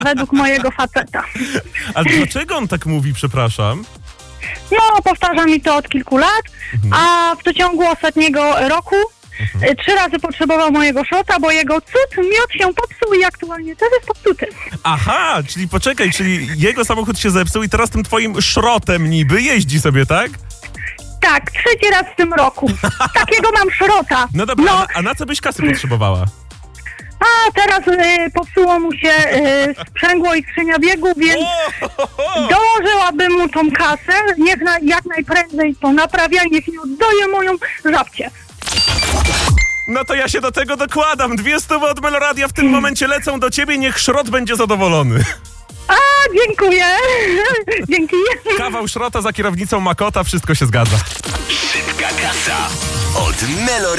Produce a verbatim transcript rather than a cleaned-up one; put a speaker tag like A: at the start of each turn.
A: według mojego faceta.
B: A dlaczego on tak mówi, przepraszam?
A: No, powtarza mi to od kilku lat,
B: Mhm.
A: a w przeciągu ostatniego roku
B: Mhm.
A: y, trzy razy potrzebował mojego szota, bo jego cud miód się popsuł i aktualnie też jest popsuty.
B: Aha, czyli poczekaj, czyli jego samochód się zepsuł i teraz tym twoim szrotem niby jeździ sobie, tak?
A: Tak, trzeci raz w tym roku. Takiego mam szrota.
B: No dobra,
A: No,
B: a, a na co byś kasy potrzebowała?
A: a teraz y, popsuło mu się y, sprzęgło i skrzynia biegów, więc
B: O, ho, ho.
A: dołożyłabym mu tą kasę. Niech na, jak najprędzej to naprawia, niech mi oddaje moją żabcię.
B: No to ja się do tego dokładam. Dwie stówy od Meloradia w tym momencie lecą do ciebie, niech szrot będzie zadowolony.
A: A, dziękuję. Dzięki.
B: Kawał szrota za kierownicą Makota, wszystko się zgadza.
C: Szybka kasa od Meloradia.